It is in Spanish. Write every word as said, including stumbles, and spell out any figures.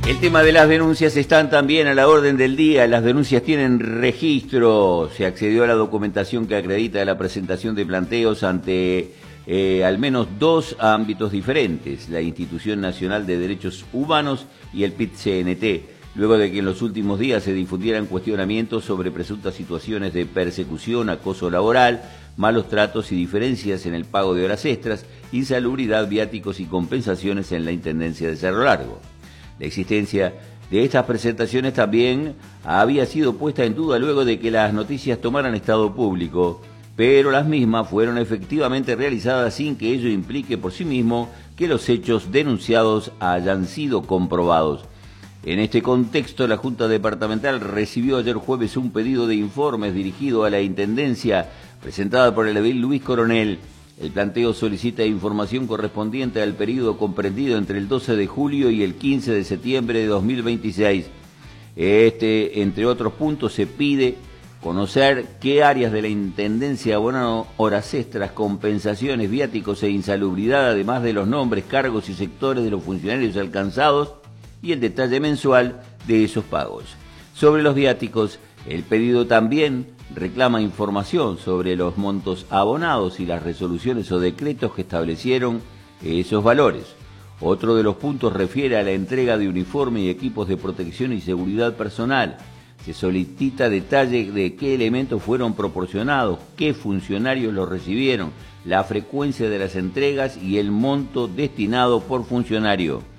El tema de las denuncias están también a la orden del día. Las denuncias tienen registro. Se accedió a la documentación que acredita la presentación de planteos ante eh, al menos dos ámbitos diferentes, la Institución Nacional de Derechos Humanos y el P I T C N T, luego de que en los últimos días se difundieran cuestionamientos sobre presuntas situaciones de persecución, acoso laboral, malos tratos y diferencias en el pago de horas extras, insalubridad, viáticos y compensaciones en la Intendencia de Cerro Largo. La existencia de estas presentaciones también había sido puesta en duda luego de que las noticias tomaran estado público, pero las mismas fueron efectivamente realizadas sin que ello implique por sí mismo que los hechos denunciados hayan sido comprobados. En este contexto, la Junta Departamental recibió ayer jueves un pedido de informes dirigido a la Intendencia, presentada por el edil Luis Coronel. El planteo solicita información correspondiente al periodo comprendido entre el doce de julio y el quince de septiembre de dos mil veintiséis. Este, entre otros puntos, se pide conocer qué áreas de la Intendencia abonaron horas extras, compensaciones, viáticos e insalubridad, además de los nombres, cargos y sectores de los funcionarios alcanzados y el detalle mensual de esos pagos. Sobre los viáticos, el pedido también reclama información sobre los montos abonados y las resoluciones o decretos que establecieron esos valores. Otro de los puntos refiere a la entrega de uniforme y equipos de protección y seguridad personal. Se solicita detalle de qué elementos fueron proporcionados, qué funcionarios los recibieron, la frecuencia de las entregas y el monto destinado por funcionario.